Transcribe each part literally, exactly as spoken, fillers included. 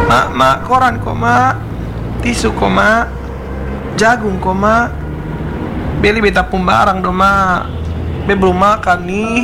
Mak, mak, koran kok mak, tisu kok mak, jagung kok mak. Beli beta pun barang dong mak, be belum makan nih.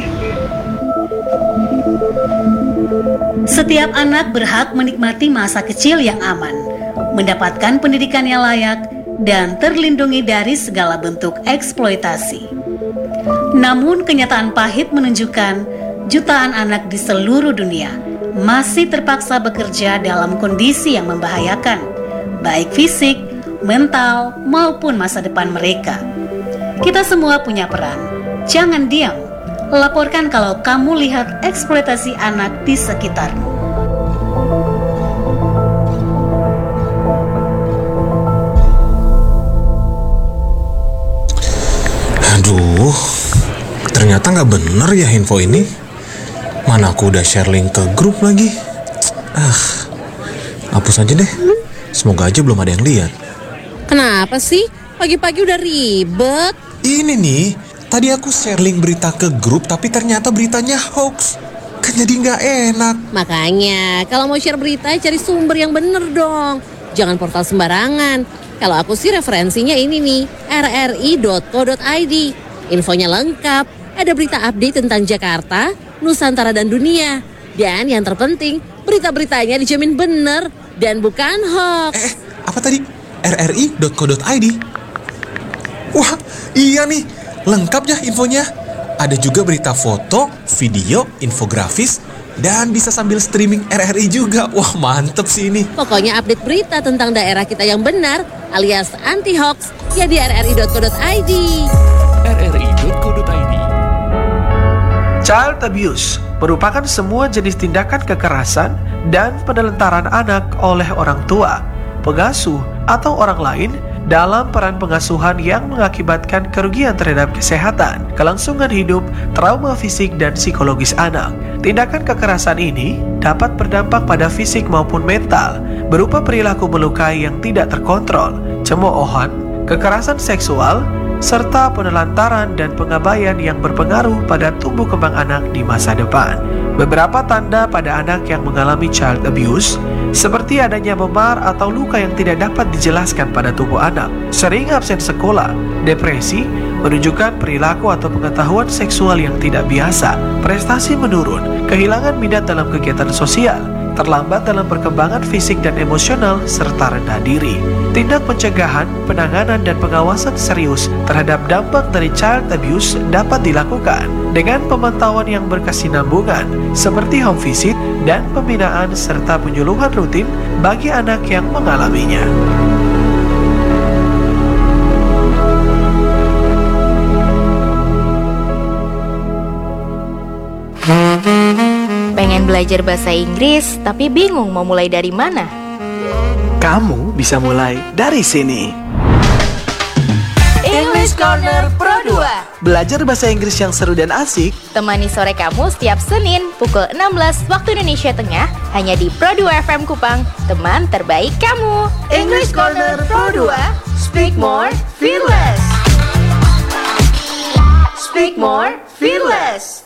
Setiap anak berhak menikmati masa kecil yang aman, mendapatkan pendidikan yang layak, dan terlindungi dari segala bentuk eksploitasi. Namun kenyataan pahit menunjukkan jutaan anak di seluruh dunia masih terpaksa bekerja dalam kondisi yang membahayakan, baik fisik, mental, maupun masa depan mereka. Kita semua punya peran. Jangan diam. Laporkan kalau kamu lihat eksploitasi anak di sekitarmu. Aduh, ternyata nggak bener ya info ini. Mana aku udah share link ke grup lagi. Ah, hapus aja deh. Semoga aja belum ada yang lihat. Kenapa sih? Pagi-pagi udah ribet. Ini nih, tadi aku share link berita ke grup tapi ternyata beritanya hoax. Kan jadi nggak enak. Makanya, kalau mau share berita cari sumber yang bener dong. Jangan portal sembarangan. Kalau aku sih referensinya ini nih, r r i dot co dot i d. Infonya lengkap, ada berita update tentang Jakarta, Nusantara dan dunia. Dan yang terpenting, berita-beritanya dijamin bener dan bukan hoax. Eh, apa tadi? r r i dot co dot i d. Wah, iya nih, lengkap ya infonya. Ada juga berita foto, video, infografis, dan bisa sambil streaming R R I juga. Wah, mantep sih ini. Pokoknya update berita tentang daerah kita yang benar alias anti hoax ya di r r i dot co dot i d. r r i dot co dot i d. Child abuse merupakan semua jenis tindakan kekerasan dan penelantaran anak oleh orang tua, pengasuh, atau orang lain dalam peran pengasuhan yang mengakibatkan kerugian terhadap kesehatan, kelangsungan hidup, trauma fisik, dan psikologis anak. Tindakan kekerasan ini dapat berdampak pada fisik maupun mental, berupa perilaku melukai yang tidak terkontrol, cemoohan, kekerasan seksual, serta penelantaran dan pengabaian yang berpengaruh pada tumbuh kembang anak di masa depan. Beberapa tanda pada anak yang mengalami child abuse, seperti adanya memar atau luka yang tidak dapat dijelaskan pada tubuh anak, sering absen sekolah, depresi, menunjukkan perilaku atau pengetahuan seksual yang tidak biasa, prestasi menurun, kehilangan minat dalam kegiatan sosial, terlambat dalam perkembangan fisik dan emosional, serta rendah diri. Tindak pencegahan, penanganan, dan pengawasan serius terhadap dampak dari child abuse dapat dilakukan dengan pemantauan yang berkesinambungan, seperti home visit dan pembinaan serta penyuluhan rutin bagi anak yang mengalaminya. Pengen belajar bahasa Inggris, tapi bingung mau mulai dari mana? Kamu bisa mulai dari sini. English Corner Pro dua. Belajar bahasa Inggris yang seru dan asik. Temani sore kamu setiap Senin pukul enam belas waktu Indonesia Tengah hanya di Pro dua F M Kupang, teman terbaik kamu. English Corner Pro dua. Speak more, fearless. Speak more, fearless.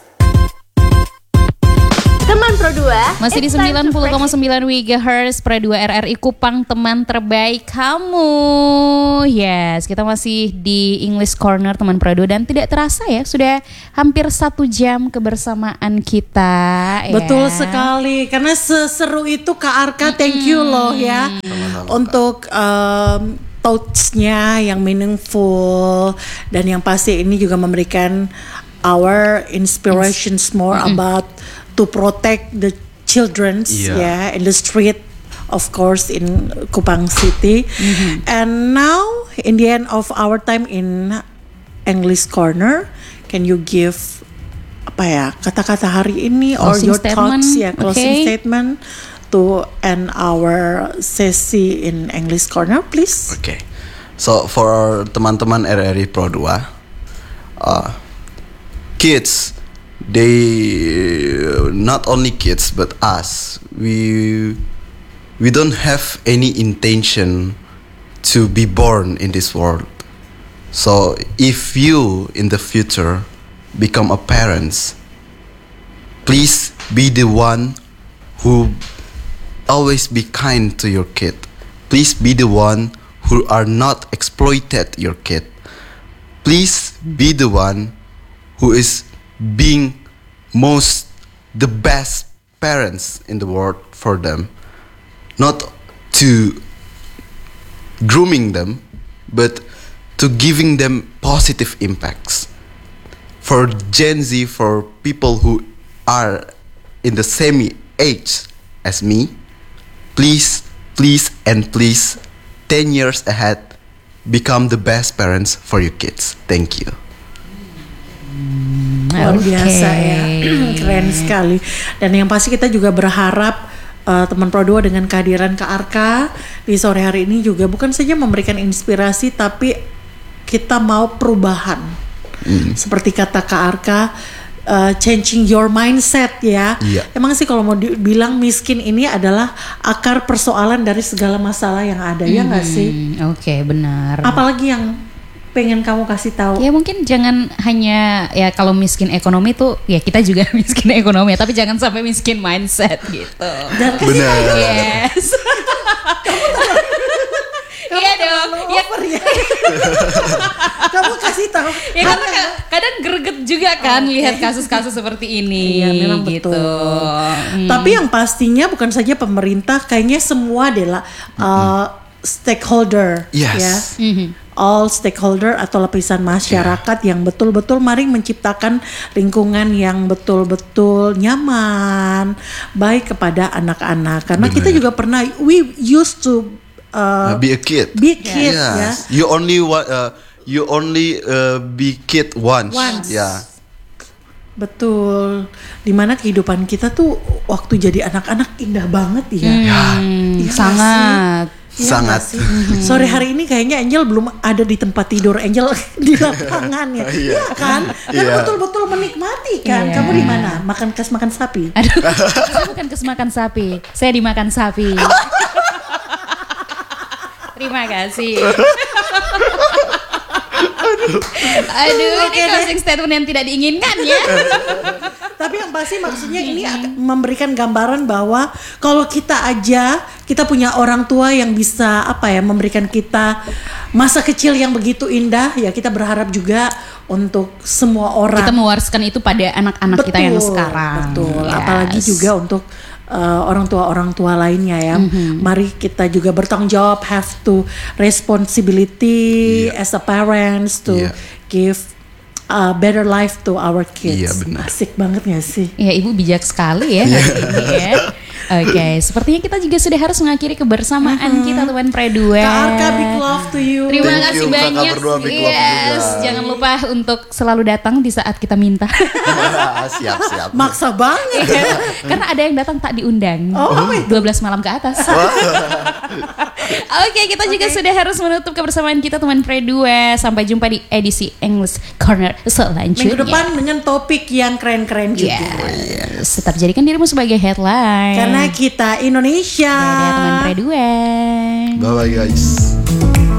Teman Pro dua masih di sembilan puluh koma sembilan megahertz Pro dua R R I Kupang, teman terbaik kamu. Yes, kita masih di English Corner teman Pro dua dan tidak terasa ya sudah hampir satu jam kebersamaan kita. Betul ya. sekali, karena seseru itu Kak Arka, thank you loh ya untuk um, thoughts-nya yang meaningful, dan yang pasti ini juga memberikan our inspirations more mm-hmm. about to protect the children's yeah. yeah in the street, of course, in Kupang City. Mm-hmm. And now in the end of our time in English Corner, can you give apa ya kata-kata hari ini or closing your statement. thoughts ya yeah, closing okay. statement to end our sesi in English Corner, please. Okay, so for our teman-teman R R I Pro dua, uh, kids, they not only kids but us, we we don't have any intention to be born in this world. So if you in the future become a parents, please be the one who always be kind to your kid. Please be the one who are not exploited your kid. Please be the one who is being most the best parents in the world for them. Not to grooming them, but to giving them positive impacts. For Gen Z, for people who are in the same age as me, please, please, and please, ten years ahead, become the best parents for your kids. Thank you. Luar Oke. biasa ya, keren sekali. Dan yang pasti kita juga berharap uh, teman Pro dua dengan kehadiran Kak Arka di sore hari ini juga bukan saja memberikan inspirasi, tapi kita mau perubahan. Mm. Seperti kata Kak Arka, uh, changing your mindset ya. Iya. Emang sih kalau mau dibilang miskin ini adalah akar persoalan dari segala masalah yang ada, ya nggak sih? Hmm, Oke, benar. Apalagi yang pengen kamu kasih tahu? Ya mungkin jangan hanya ya kalau miskin ekonomi tuh ya kita juga miskin ekonomi, tapi jangan sampai miskin mindset gitu. Dan kasih Benar. tahu. Yes. Iya dong. Ya, ya. Kamu kasih tahu. ya karena ka- kadang greget juga kan lihat kasus-kasus seperti ini. Iya, memang gitu. betul. Hmm. Tapi yang pastinya bukan saja pemerintah, kayaknya semua adalah uh, stakeholder, Yes. ya. Mhm. All stakeholder atau lapisan masyarakat yang betul-betul mari menciptakan lingkungan yang betul-betul nyaman, baik kepada anak-anak. Karena kita juga pernah, we used to uh, Uh, be a kid. be kid, Yes. ya. You only wa- uh, you only uh, be kid once. Once. Yeah. Betul. Dimana kehidupan kita tuh waktu jadi anak-anak indah banget ya. Hmm, Iya nggak sangat. sih? Iya Sangat. nggak sih? Sore hari ini kayaknya Angel belum ada di tempat tidur, Angel di lapangan ya. Iya kan? Dan Iya. betul-betul menikmati kan. Iya. Kamu di mana? Makan kas makan sapi. Aduh, saya bukan kesemakan sapi, saya dimakan sapi. Terima kasih. Aduh, ini closing statement yang tidak diinginkan ya. Tapi yang pasti maksudnya ini akan memberikan gambaran bahwa kalau kita aja kita punya orang tua yang bisa apa ya memberikan kita masa kecil yang begitu indah, ya kita berharap juga untuk semua orang. Kita mewariskan itu pada anak-anak kita yang Betul, sekarang. Betul. Yes. Apalagi juga untuk uh, orang tua orang tua lainnya ya. Mhm. Mari kita juga bertanggung jawab, have to responsibility Iya. as a parents to Iya. give a better life to our kids. Iya, benar. Asik banget gak sih? Ya, Ibu bijak sekali ya hari ini ya. Oke, sepertinya kita juga sudah harus mengakhiri kebersamaan kita teman Predue. Kak Arka, big love to you. Terima Thank kasih you, kakak banyak. berdua, big love Yes, juga. jangan lupa untuk selalu datang di saat kita minta. siap siap. Maksa banget. Karena ada yang datang tak diundang. Oh, apa itu? dua belas malam ke atas. Oke, kita juga sudah harus menutup kebersamaan kita teman Predue. Sampai jumpa di edisi English Corner selanjutnya. Minggu depan dengan topik yang keren-keren juga. Yes. Tetap jadikan dirimu sebagai headline. Karena kita Indonesia. Dadah teman Predue. Bye bye guys.